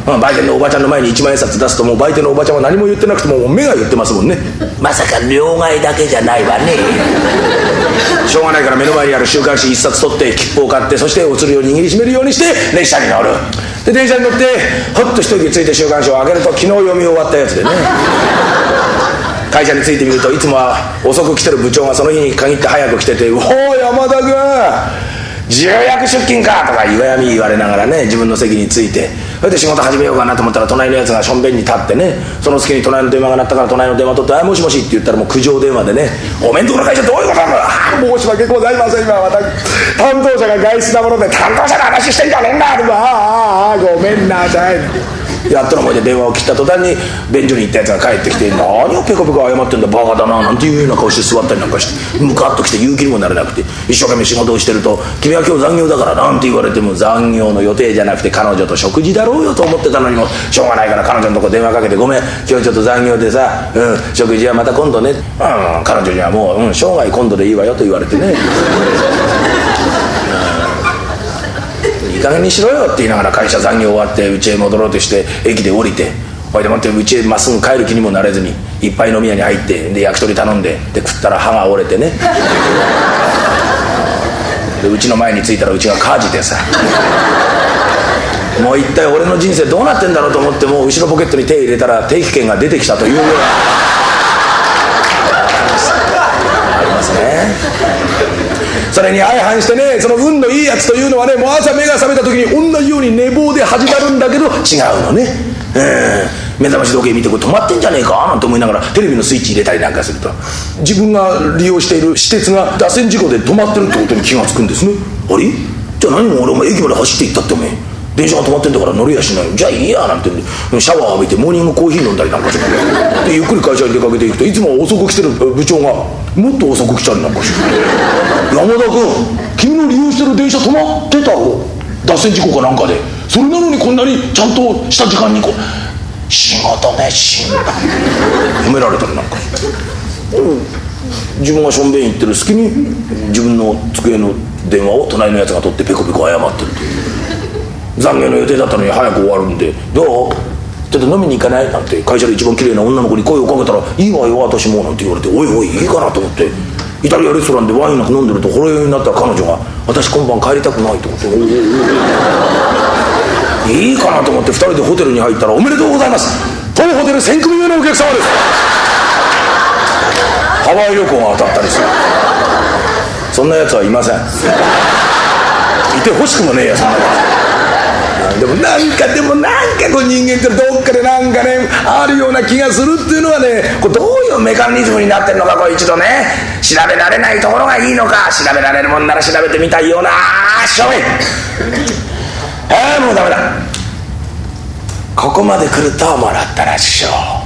売店のおばちゃんの前に1万円札出すと、もう売店のおばちゃんは何も言ってなくても目が言ってますもんね。まさか両替だけじゃないわね。しょうがないから目の前にある週刊誌1冊取って切符を買って、そしてお釣りを握りしめるようにして電車に乗る。で電車に乗ってほっと一息ついて週刊誌を開けると、昨日読み終わったやつでね。会社に着いてみると、いつもは遅く来てる部長がその日に限って早く来てて、おお山田君重役出勤かとか言われながらね、自分の席に着いて、それで仕事始めようかなと思ったら、隣のやつがしょんべんに立ってね、その隙に隣の電話が鳴ったから隣の電話取って「もしもし」って言ったら、もう苦情電話でね「おめんとこの会社どういうことなんだ。申し訳ございません、今私担当者が外出なもので担当者の話してんじゃねえんだ」とか「ごめんなさい」やっとの思いで電話を切った途端に便所に行ったやつが帰ってきて「何をペコペコ謝ってんだバカだな」なんていうような顔して座ったりなんかして、ムカッときて言う気にもなれなくて、一生懸命仕事をしてると「君は今日残業だから」なんて言われても、残業の予定じゃなくて彼女と食事だろうよと思ってたのにもしょうがないから、彼女のとこ電話かけて「ごめん今日ちょっと残業でさ、食事はまた今度ね」彼女にはもう「生涯今度でいいわよ」と言われてねいい加減にしろよって言いながら、会社残業終わって家へ戻ろうとして駅で降りて、ほいでもって家へまっすぐ帰る気にもなれずにいっぱい飲み屋に入って、で焼き鳥頼んで、で食ったら歯が折れてねでうちの前に着いたらうちが火事でさ、もう一体俺の人生どうなってんだろうと思って、もう後ろポケットに手入れたら定期券が出てきたというようなありますね。それに相反してね、その運のいいやつというのはね、もう朝目が覚めた時に同じように寝坊で始まるんだけど違うのね。目覚まし時計見て、これ止まってんじゃねえかなんて思いながらテレビのスイッチ入れたりなんかすると、自分が利用している私鉄が脱線事故で止まってるってことに気がつくんですね。あれじゃあ何も俺お前駅まで走って行ったってお前電車が止まってんだから乗れやしない、じゃあいいやなんてんでシャワー浴びてモーニングコーヒー飲んだりなんかしてでゆっくり会社に出かけていくと、いつも遅く来てる部長がもっと遅く来たりなんかして「山田君君の利用してる電車止まってたろ、脱線事故かなんかで、それなのにこんなにちゃんとした時間に仕事熱心だ」褒められたりなんかして、自分がしょんべん行ってる隙に自分の机の電話を隣のやつが取ってペコペコ謝ってるという。残業の予定だったのに早く終わるんで「どうちょっと飲みに行かない?」なんて会社で一番綺麗な女の子に声をかけたら「いいわよ私も」なんて言われて、おいおいいいかなと思って、イタリアレストランでワインなんか飲んでると、ほろ酔いになった彼女が「私今晩帰りたくない」と思っていいかなと思って2人でホテルに入ったら「おめでとうございます、当ホテル1000組目のお客様です」ハワイ旅行が当たったりする。そんなやつはいません。いてほしくもねえや、そんなやつ。でもなんかこう人間ってどっかでなんかねあるような気がするっていうのはね、これどういうメカニズムになってるのか、これ一度ね調べられないところがいいのか、調べられるもんなら調べてみたいような。しょめもうダメだ、ここまで来るともらったらしょ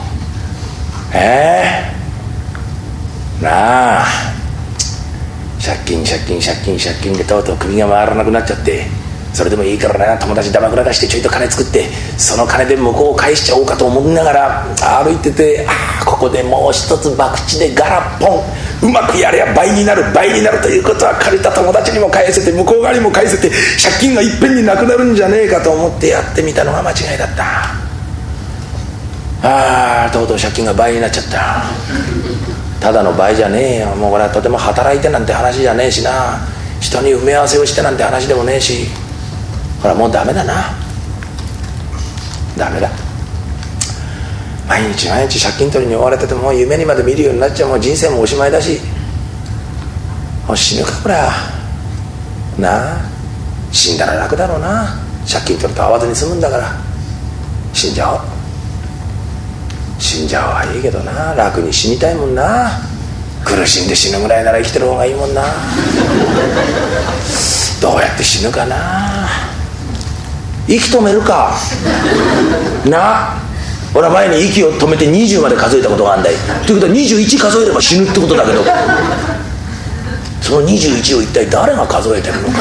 なあ、借金でとうとう首が回らなくなっちゃって、それでもいいからな、友達だまくら出してちょいと金作って、その金で向こうを返しちゃおうかと思いながら歩いてて、ここでもう一つ博打でガラッポン、うまくやれば倍になるということは、借りた友達にも返せて向こう側にも返せて、借金がいっぺんになくなるんじゃねえかと思ってやってみたのが間違いだった。とうとう借金が倍になっちゃった。ただの倍じゃねえよ、もうこれはとても働いてなんて話じゃねえしな、人に埋め合わせをしてなんて話でもねえし、ほらもうダメだな、ダメだ。毎日借金取りに追われててもう夢にまで見るようになっちゃう、もう人生もおしまいだし、もう死ぬかこれはなあ。死んだら楽だろうな、借金取ると慌てに済むんだから。死んじゃおうはいいけどな、楽に死にたいもんな。苦しんで死ぬぐらいなら生きてる方がいいもんな。どうやって死ぬかな、息止めるかな。俺は前に息を止めて20まで数えたことがあるんだよ。ということは21数えれば死ぬってことだけど、その21を一体誰が数えてるのか。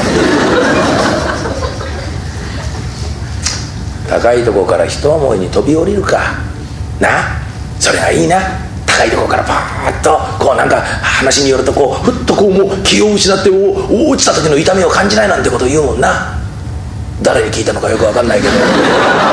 高いところから一思いに飛び降りるかな、それがいいな。高いところからパーッとこうなんか話によるとこうふっとこうもう気を失って落ちた時の痛みを感じないなんてことを言うもんな。誰に聞いたのかよく分かんないけど